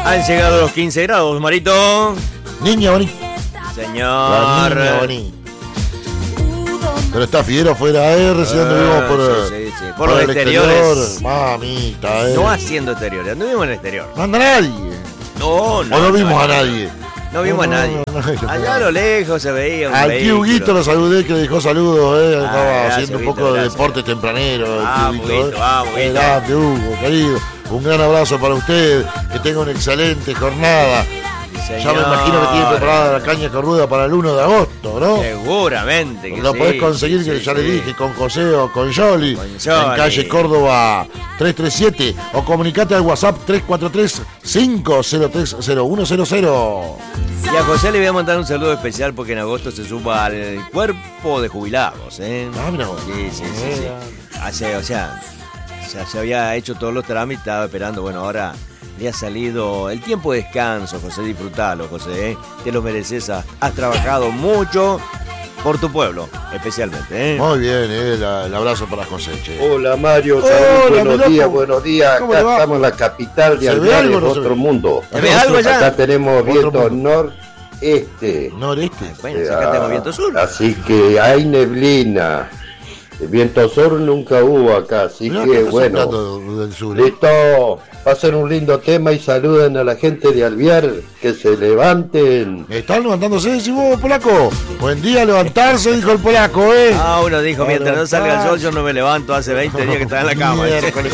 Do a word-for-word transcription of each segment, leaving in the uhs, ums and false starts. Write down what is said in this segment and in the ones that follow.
Han llegado los quince grados, Marito. Niña bonita. Señor. La niña bonita. Pero está Fiero afuera, eh, recién anduvimos por, sí, sí, sí. por, por los el exteriores. exterior. Mamita, eh. No haciendo exteriores, anduvimos en el exterior. No anda nadie. No, no. O no no vimos no, a nadie. No vimos no, a nadie. No, no, no, Allá a lo lejos se veía un Al vehículo. tío Huguito lo saludé, que le dejó saludos, eh. Ah, Estaba gracias, haciendo un Huguito, poco de gracias. deporte tempranero. Ah, el tío Huguito, Huguito, ah, eh. Huguito. Grande, Hugo, querido. Un gran abrazo para usted. Que tenga una excelente jornada. Señor. Ya me imagino que tiene preparada la caña corruda para el uno de agosto, ¿no? Seguramente que Lo sí, podés conseguir, sí, que sí, ya sí. le dije, con José o con Yoli, Con en Yoli. calle Córdoba tres tres siete, o comunicate al WhatsApp tres cuatro tres, cinco cero tres cero uno cero cero. Y a José le voy a mandar un saludo especial porque en agosto se suba al cuerpo de jubilados, ¿eh? Ah, mira vos. Sí, sí, sí, sí. Hace, o sea, ya se había hecho todos los trámites, estaba esperando, bueno, ahora le ha salido el tiempo de descanso, José, disfrutalo, José, ¿eh? Te lo mereces, has, has trabajado mucho por tu pueblo, especialmente, ¿eh? Muy bien, eh, la- el abrazo para José, che. Hola Mario, Hola, salud, mi buenos loco. días, buenos días. ¿Cómo Acá le va? estamos en la capital de ¿Se ve Alvear, algo o en no se otro ve? mundo. ¿Se ve algo ya? Acá tenemos Otro viento mundo. noreste. Noreste. Bueno, si acá tengo viento sur. Así que hay neblina. El viento sur nunca hubo acá, así Mirá, que acá está bueno. soplando del sur, ¿eh? Listo, pasen un lindo tema y saluden a la gente de Alvear, que se levanten. ¿Están levantándose, decís vos, polaco? Buen día, levantarse, dijo el polaco, ¿eh? Ah, uno dijo, mientras no salga el sol, yo no me levanto, hace veinte días que estaba en la cama. Miércoles.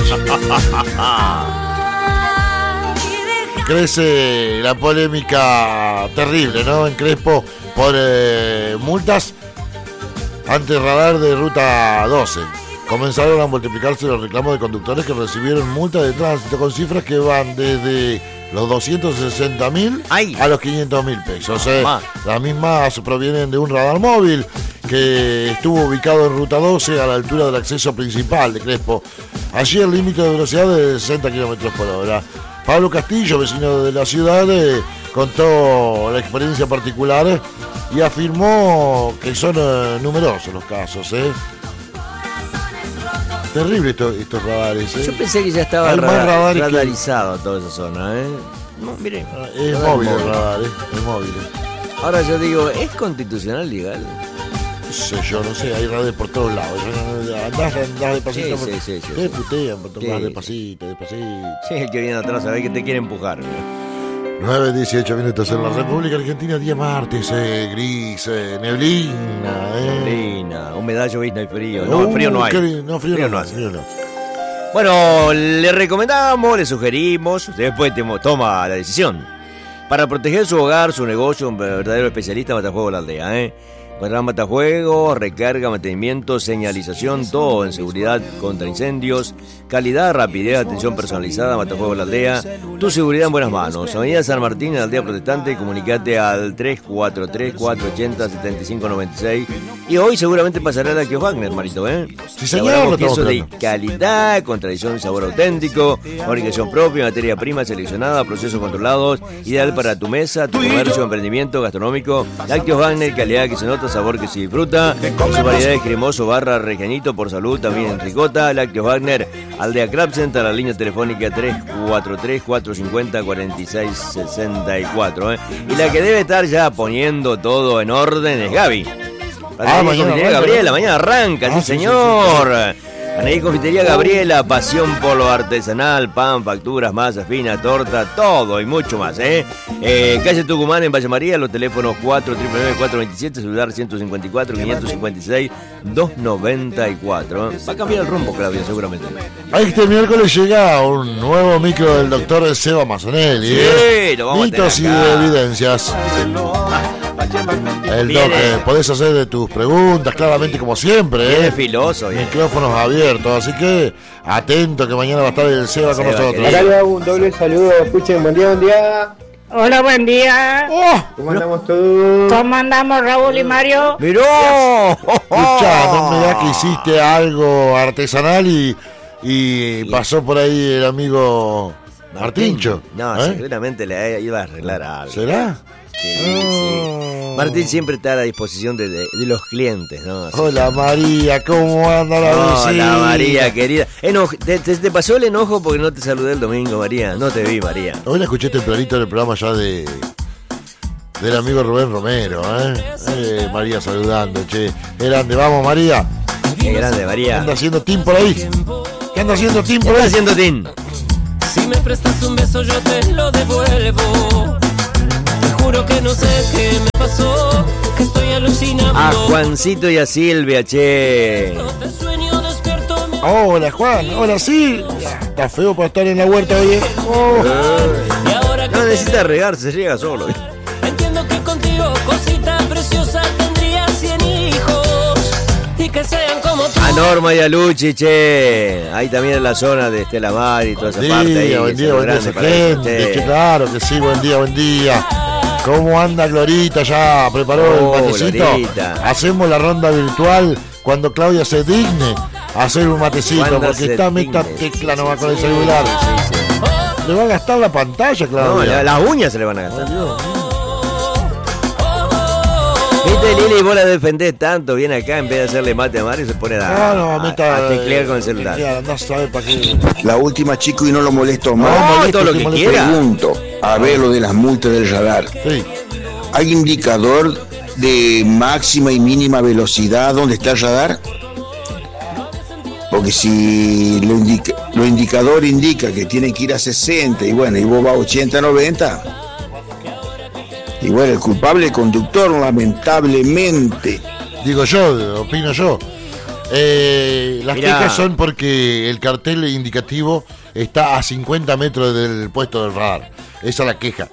Crece la polémica terrible, ¿no? En Crespo por eh, multas ante el radar de Ruta doce. Comenzaron a multiplicarse los reclamos de conductores que recibieron multas de tránsito con cifras que van desde los doscientos sesenta mil ¡Ay! a los quinientos mil pesos. Eh. Mamá. Las mismas provienen de un radar móvil que estuvo ubicado en Ruta doce a la altura del acceso principal de Crespo. Allí el límite de velocidad es de sesenta kilómetros por hora. Pablo Castillo, vecino de la ciudad, eh, contó la experiencia particular y afirmó que son eh, numerosos los casos. Eh. Terrible esto, estos radares. Eh. Yo pensé que ya estaba Hay más rada- radares que- radarizado toda esa zona, ¿eh? No, mire. Es radar móvil el radar, eh. Es móvil. Eh. Ahora yo digo, ¿es constitucional legal? No sé, yo no sé, hay radares por todos lados. Yo no- Andás, andás despacito. Sí, sí, sí, sí, Te sí. putean por tomar Sí. despacito, despacito. Sí, el que viene atrás a ver que te quiere empujar. nueve dieciocho minutos en la República Argentina, día martes, eh, gris, eh, neblina, eh. Neblina, humedad, llovizna y frío. No, Uh, frío no hay. qué bien, no, frío, Frío no, no hay, hace. frío no. Bueno, le recomendamos, le sugerimos, usted después te- toma la decisión. Para proteger su hogar, su negocio, un verdadero especialista, Matafuego La Aldea, ¿eh? Encontrarán matafuego, recarga, mantenimiento, señalización, todo en seguridad contra incendios, calidad, rapidez, atención personalizada, Matafuego La Aldea. Tu seguridad en buenas manos. Avenida San Martín, en la Aldea Protestante, comunicate al tres cuatro tres, cuatro ocho cero, siete cinco nueve seis. Y hoy seguramente pasará la Kios Wagner, Marito, ¿eh? Sí, señor, Elaboramos lo estamos quesos de esperando. calidad, con tradición y sabor auténtico, fabricación propia, materia prima seleccionada, procesos controlados, ideal para tu mesa, tu comercio, emprendimiento gastronómico. Lácteos Wagner, calidad que se nota, sabor que se disfruta, con su variedad de cremoso barra rellenito por salud, también en ricota. Lácteos Wagner, Aldea Crab Center, la línea telefónica tres cuatro tres, cuatro cinco cero, cuatro seis seis cuatro. ¿eh? Y la que debe estar ya poniendo todo en orden es Gaby. Ah, mañana Confitería arranca, Gabriela, ¿no? mañana arranca, Ah, sí, sí, sí, señor. Anaí Confitería Gabriela, pasión por lo artesanal, pan, facturas, masa fina, torta, todo y mucho más, ¿eh? eh calle Tucumán en Valle María, los teléfonos cuatro nueve nueve, cuatro dos siete, celular ciento cincuenta y cuatro, quinientos cincuenta y seis, doscientos noventa y cuatro. ¿eh? Va a cambiar el rumbo, Claudia, seguramente. Este miércoles llega un nuevo micro del doctor Seba Mazzonelli. Sí, ¿eh? lo vamos a Mitos y tener acá. evidencias. El doc, Viene. eh, podés hacer de tus preguntas, claramente como siempre. Viene ¿eh? filoso, viene. Micrófonos abiertos, así que atento que mañana va a estar el Seba con Seba, nosotros. querido. Acá le hago un doble saludo, escuchen, buen día, buen día. Hola, buen día. ¡Oh! ¿Cómo andamos todos? ¿Cómo andamos, Raúl y Mario? ¡Miró! Escuchá, no me da que hiciste algo artesanal y, y pasó por ahí el amigo Martincho. No, ¿eh? seguramente le iba a arreglar algo. ¿Será? Sí, sí. Martín siempre está a la disposición de, de, de los clientes, ¿no? Así. Hola María, ¿cómo anda la Hola vecina? María, querida. Enojo, te, te, te pasó el enojo porque no te saludé el domingo, María. No te vi, María. Hoy la escuché tempranito en el programa ya de del amigo Rubén Romero, ¿eh? eh María saludando, che. Qué grande, vamos María. Qué grande, María. ¿Qué anda haciendo Tim por ahí? ¿Qué anda haciendo Tim por ¿Qué ahí? está haciendo Tim? Si me prestas un beso yo te lo devuelvo. Te juro que no sé qué me pasó, que estoy alucinando. A Juancito y a Silvia, che. Te sueño despierto, mi Hola Juan, hola Silvia. Está feo para estar en la huerta hoy. ¿eh? Oh. y ahora que No te necesita regarse, se riega solo. entiendo que contigo, cosita preciosa, tendría cien hijos y que sean como tú. A Norma y a Luchi, che. Ahí también en la zona de Estela Mar y toda esa Buen parte ahí. día, buen que día, son buen día, grandes esa para ellos, gente, che. che, claro que sí, buen día, buen día. ¿Cómo anda Glorita? ¿Ya preparó Oh, el matecito? Glorita. Hacemos la ronda virtual cuando Claudia se digne a hacer un matecito, Cuando porque se está meta digne, tecla sí, nomás sí, con el sí, celular. sí, sí. Le va a gastar la pantalla, No, Claudia. la- las uñas se le van a gastar. Dios mío. Viste, Lili, vos la defendés tanto, viene acá, en vez de hacerle mate a Mario, se pone a, Ah, no, a- meta, a teclear con el eh, celular. teclear, andá a saber para qué. La última, chico, y no lo molesto No, más. molesto, todo lo te que molesto. quiera. Pregunto, a ver lo de las multas del radar. Sí. ¿Hay indicador de máxima y mínima velocidad donde está el radar? Porque si lo, indica, lo indicador indica que tienen que ir a sesenta y bueno, y vos vas a ochenta, noventa. Y bueno, el culpable el conductor, lamentablemente. Digo yo, opino yo. Eh, las Mirá. quejas son porque el cartel indicativo está a cincuenta metros del puesto del radar. Esa es la queja.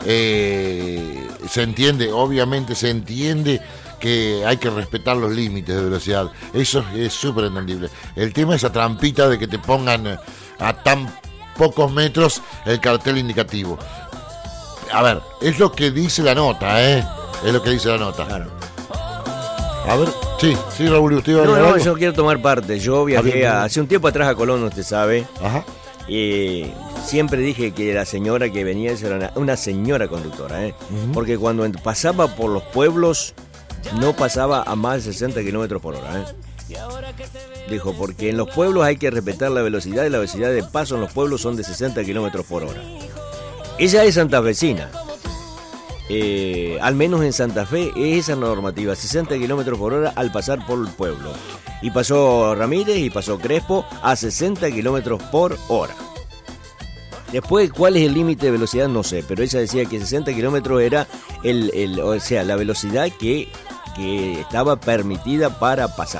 Eh, se entiende, obviamente se entiende que hay que respetar los límites de velocidad. Eso es súper entendible. El tema es esa trampita de que te pongan a tan pocos metros el cartel indicativo. A ver, es lo que dice la nota, ¿eh? Es lo que dice la nota. Claro. A ver, sí, sí, Raúl, ¿usted iba a No, agregar no, algo? yo quiero tomar parte. Yo viajé bien, a- bien. hace un tiempo atrás a Colón, usted sabe. Ajá. Y siempre dije que la señora que venía esa era una, una señora conductora, ¿eh? Ujú. Porque cuando en- pasaba por los pueblos, no pasaba a más de sesenta kilómetros por hora, ¿eh? Dijo, porque en los pueblos hay que respetar la velocidad y la velocidad de paso en los pueblos son de sesenta kilómetros por hora. Ella es santafesina. Eh, al menos en Santa Fe es esa normativa, sesenta kilómetros por hora al pasar por el pueblo. Y pasó Ramírez y pasó Crespo a sesenta kilómetros por hora. Después, ¿cuál es el límite de velocidad? No sé, pero ella decía que sesenta kilómetros era el, el, o sea, la velocidad que, que estaba permitida para pasar.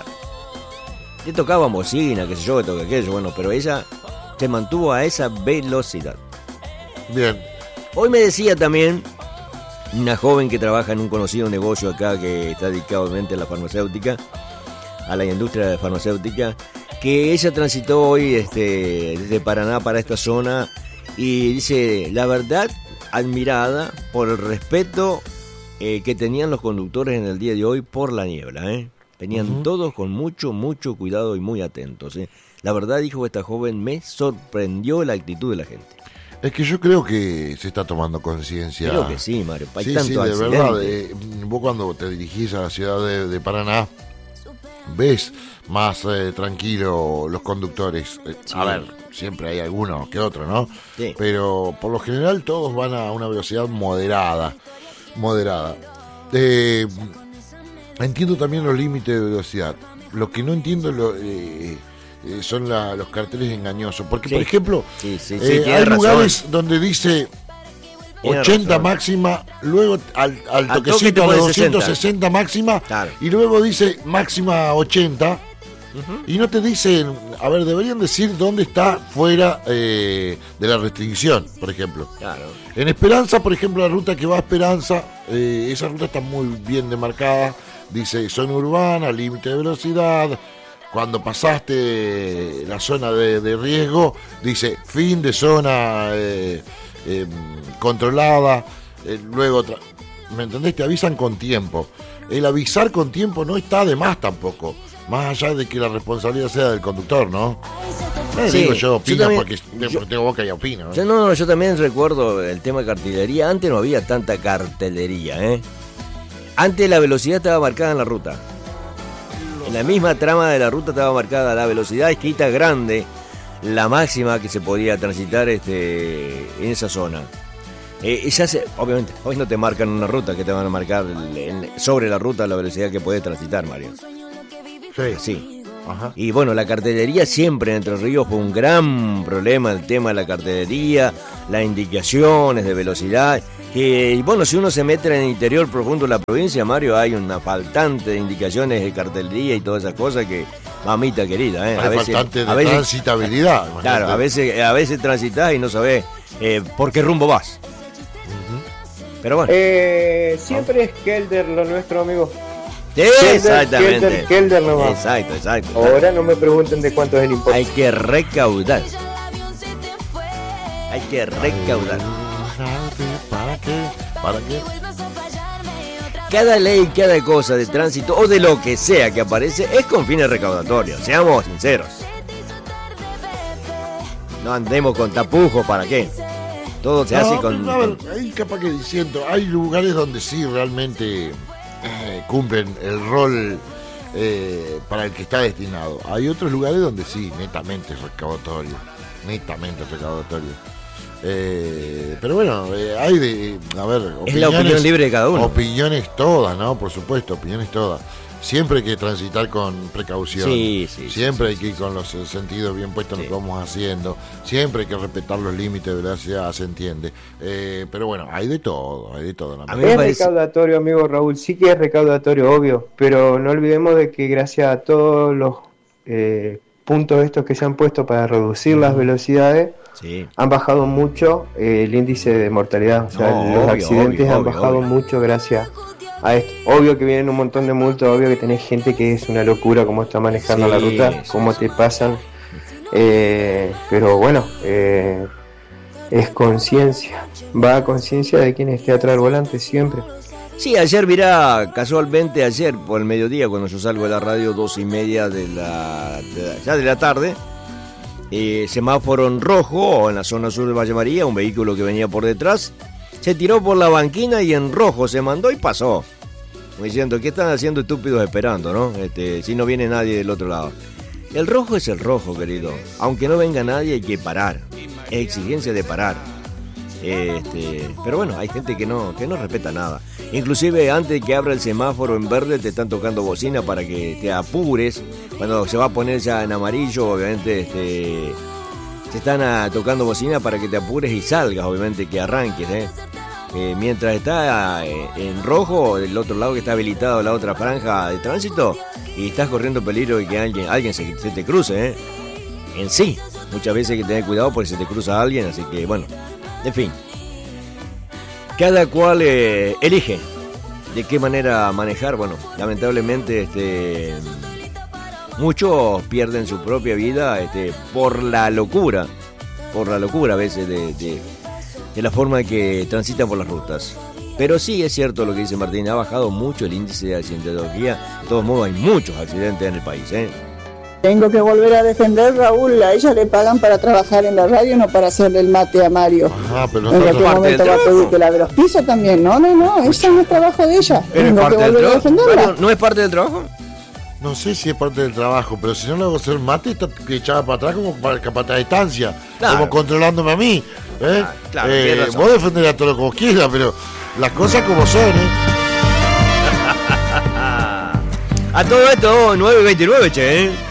Le tocaba bocina, qué sé yo, que toca aquello, bueno, pero ella se mantuvo a esa velocidad. Bien. Hoy me decía también una joven que trabaja en un conocido negocio acá que está dedicado obviamente a la farmacéutica, a la industria farmacéutica, que ella transitó hoy este, desde Paraná para esta zona y dice, la verdad, admirada por el respeto eh, que tenían los conductores en el día de hoy por la niebla, ¿eh? Venían Ujú. todos con mucho, mucho cuidado y muy atentos, ¿eh? La verdad, dijo esta joven, me sorprendió la actitud de la gente. Es que yo creo que se está tomando conciencia. Creo que sí, Mario. Hay Sí, tanto sí, de accidente. verdad. eh, vos cuando te dirigís a la ciudad de, de Paraná, ves más eh, tranquilo los conductores. Eh, Sí. A ver, siempre hay alguno que otro, ¿no? Sí. Pero por lo general todos van a una velocidad moderada. Moderada. Eh, entiendo también los límites de velocidad. Lo que no entiendo lo, eh, eh, son la- los carteles engañosos. Porque, Sí. por ejemplo, Sí, sí, sí, eh, tiene hay razón. lugares donde dice Tiene ochenta razón. máxima, luego al, al Al toque toquecito te de pone doscientos sesenta. sesenta máxima, Claro. y luego dice máxima ochenta, y no te dicen, a ver, deberían decir dónde está fuera eh, de la restricción, por ejemplo. Claro. En Esperanza, por ejemplo, la ruta que va a Esperanza, eh, esa ruta está muy bien demarcada, dice zona urbana, límite de velocidad. Cuando pasaste la zona de, de riesgo, dice fin de zona eh, eh, controlada. eh, luego, tra- ¿me entendés? Te avisan con tiempo. El avisar con tiempo no está de más tampoco. Más allá de que la responsabilidad sea del conductor, ¿no? Eh, Sí, digo, yo opino yo también- porque yo- tengo boca y opino. ¿no? Yo, no, no, yo también recuerdo el tema de cartelería. Antes no había tanta cartelería, ¿eh? Antes la velocidad estaba marcada en la ruta. En la misma trama de la ruta estaba marcada la velocidad escrita grande, la máxima que se podía transitar este, en esa zona. Eh, y ya se- obviamente, hoy no te marcan una ruta, que te van a marcar el- el- sobre la ruta la velocidad que puedes transitar, Mario. Sí. Sí. Ajá. Y bueno, la cartelería siempre en Entre Ríos fue un gran problema, el tema de la cartelería, las indicaciones de velocidad. Que, y bueno, si uno se mete en el interior profundo de la provincia, Mario, hay una faltante de indicaciones de cartelería y todas esas cosas que, mamita querida, ¿eh? Hay faltante de a veces, transitabilidad. claro, imagínate. a veces, a veces transitas y no sabes eh, por qué rumbo vas. Pero bueno, Eh, siempre es Kelder lo nuestro, amigo. exactamente. Kelder, Kelder nomás. Exacto, exacto. Ahora no me pregunten de cuánto es el impuesto. Hay que recaudar. Hay que recaudar. ¿Para qué? ¿Para qué? Cada ley, cada cosa de tránsito o de lo que sea que aparece es con fines recaudatorios. Seamos sinceros. No andemos con tapujos, ¿para qué? Todo se No, hace con... pero, a ver, ahí capaz que diciendo, hay lugares donde sí realmente eh, cumplen el rol eh, para el que está destinado. Hay otros lugares donde sí, netamente es recaudatorio. Netamente es recaudatorio. Eh, pero bueno, eh, hay de, a ver, Es la opinión libre de cada uno. Opiniones todas, ¿no? Por supuesto, opiniones todas. Siempre hay que transitar con precaución. Sí, sí, Siempre hay que ir con los eh, sentidos bien puestos en Sí. lo que vamos haciendo. Siempre hay que respetar los límites de velocidad, se entiende. Eh, pero bueno, hay de todo, hay de todo. A mí me Es parece- recaudatorio, amigo Raúl, sí que es recaudatorio, obvio, pero no olvidemos de que gracias a todos los eh, puntos estos que se han puesto para reducir las velocidades, Sí. han bajado mucho eh, el índice de mortalidad, o sea, No, los obvio, accidentes obvio, han obvio, bajado obvio. mucho gracias a esto. Obvio que vienen un montón de multas, obvio que tenés gente que es una locura cómo está manejando Sí, la ruta, sí, cómo sí. te pasan, eh, pero bueno, eh, es conciencia, va a conciencia de quien esté atrás del volante siempre. Sí, ayer, mirá, casualmente ayer por el mediodía, cuando yo salgo de la radio, dos y media de la, de la- ya de la tarde, eh, semáforo en rojo en la zona sur de Valle María, un vehículo que venía por detrás, se tiró por la banquina y en rojo se mandó y pasó. Como diciendo, ¿qué están haciendo estúpidos esperando, no? Este, si no viene nadie del otro lado. El rojo es el rojo, querido. Aunque no venga nadie, hay que parar. Es exigencia de parar. Este, pero bueno, hay gente que no, que no respeta nada. Inclusive antes de que abra el semáforo en verde te están tocando bocina para que te apures. Cuando se va a poner ya en amarillo, obviamente este, te están ah, tocando bocina para que te apures y salgas, obviamente que arranques. ¿eh? Eh, mientras está eh, en rojo, del otro lado que está habilitado la otra franja de tránsito, y estás corriendo peligro de que alguien, alguien se, se te cruce. ¿eh? En sí, muchas veces hay que tener cuidado porque se te cruza alguien, así que bueno. En fin, cada cual eh, elige de qué manera manejar. Bueno, lamentablemente este, muchos pierden su propia vida este, por la locura, por la locura a veces de, de, de la forma en que transitan por las rutas. Pero sí es cierto lo que dice Martín, ha bajado mucho el índice de accidentología. De todos modos hay muchos accidentes en el país, ¿eh? Tengo que volver a defender, Raúl. A ella le pagan para trabajar en la radio, no para hacerle el mate a Mario. Ajá, pero En no cualquier parte momento del va a pedir trabajo. que lave los pisos también. No, no, no, ese no es trabajo de ella. Pero es Tengo que parte del volver a trabajo. defenderla. Bueno, ¿no es parte del trabajo? No sé si es parte del trabajo, pero si no le hago hacer mate, está echada para atrás como para capaz de distancia, Claro. como controlándome a mí. ¿eh? Ah, claro, Eh, tienes razón. vos defenderás todo lo que vos quieras, pero las cosas como son, ¿eh? A todo esto, nueve veintinueve, che, ¿eh?